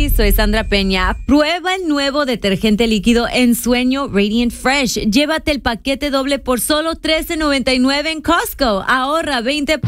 soy Sandra Peña. Prueba el nuevo detergente líquido Ensueño Radiant Fresh. Llévate el paquete doble por solo $13.99 en Costco. Ahorra 20%.